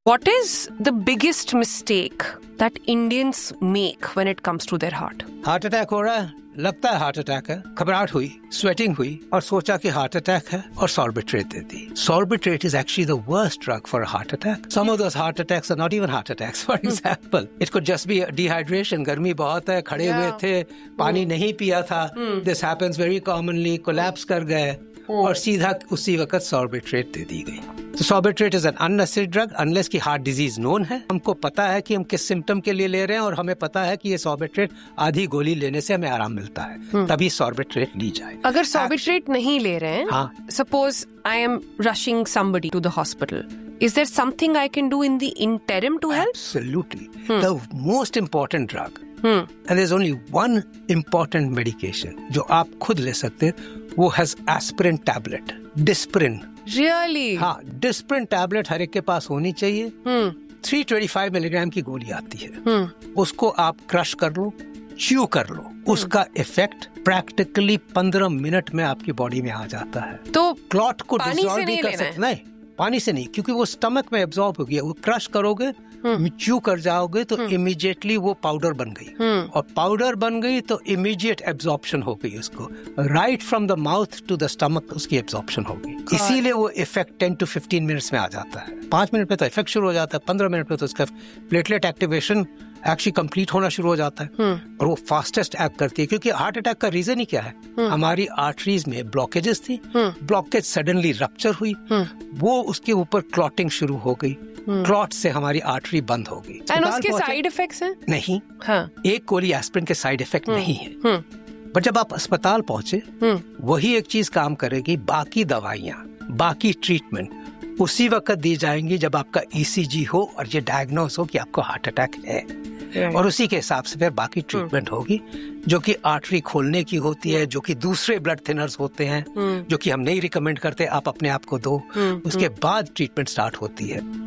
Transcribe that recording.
What is the biggest mistake that Indians make when it comes to their heart? Heart attack हो रहा है, लगता है heart attack है, घबराहट हुई, स्वेटिंग हुई और सोचा कि हार्ट अटैक है और Sorbitrate they the. Sorbitrate is actually the worst drug for a heart attack. Some of those heart attacks are not even heart attacks. For example, it could just be dehydration. गर्मी बहुत है, खड़े हुए थे, पानी नहीं पिया था. This happens very commonly. Collapse कर गए और सीधा उसी वक्त सॉर्बिट्रेट दे दी गई. तो Sorbitrate is an unnecessary drug unless की हार्ट डिजीज नोन है. हमको पता है कि हम किस सिम्टम के लिए ले रहे हैं और हमें पता है कि ये सॉर्बिट्रेट आधी गोली लेने से हमें आराम मिलता है, तभी सॉर्बिट्रेट ली जाए. अगर सॉर्बिट्रेट नहीं ले रहे हैं, हाँ, suppose I am rushing somebody to the hospital, is there something I can do in the interim to help? Absolutely. The most important drug, and there's only one important medication जो आप खुद ले सकते हैं, वो है एस्पिरिन टैबलेट, डिस्प्रिन. Really? हाँ, Disprin tablet हर एक के पास होनी चाहिए. 325 मिलीग्राम की गोली आती है. उसको आप क्रश कर लो, च्यू कर लो, उसका इफेक्ट प्रैक्टिकली 15 मिनट में आपकी बॉडी में आ जाता है. तो क्लॉट को पानी डिसॉल्व से नहीं नहीं कर लेना है? सकते. नहीं, पानी से नहीं, क्योंकि वो स्टमक में एब्जॉर्ब हो गया. वो क्रश करोगे, च्यू कर जाओगे तो इमीडिएटली वो पाउडर बन गई. और पाउडर बन गई तो इमीडिएट एब्जॉर्प्शन हो गई. उसको right from the mouth to the stomach उसकी एब्जॉर्प्शन हो गई. इसीलिए वो इफेक्ट 10 to 15 मिनट्स में आ जाता है. 5 मिनट में तो इफेक्ट शुरू हो जाता है, 15 मिनट में तो उसका प्लेटलेट एक्टिवेशन एक्चुअली कंप्लीट होना शुरू हो जाता है. और वो फास्टेस्ट एक्ट करती है, क्योंकि हार्ट अटैक का रीजन ही क्या है? हमारी आर्टरीज में ब्लॉकेजेस थी, ब्लॉकेज सडनली रप्चर हुई, वो उसके ऊपर क्लॉटिंग शुरू हो गई, क्लॉट से हमारी आर्टरी बंद हो गई. एंड उसके साइड इफेक्ट्स हैं? नहीं, हाँ. एक गोली एस्पिरिन के साइड इफेक्ट नहीं है. बट जब आप अस्पताल पहुंचे, वही एक चीज काम करेगी. बाकी दवाइयाँ, बाकी ट्रीटमेंट उसी वक्त दी जाएंगी जब आपका ECG हो और ये डायग्नोस हो कि आपको हार्ट अटैक है. और उसी के हिसाब से फिर बाकी ट्रीटमेंट होगी, जो कि आर्टरी खोलने की होती है, जो कि दूसरे ब्लड थिनर्स होते हैं, जो कि हम नहीं रिकमेंड करते, आप अपने आप को दो. उसके बाद ट्रीटमेंट स्टार्ट होती है.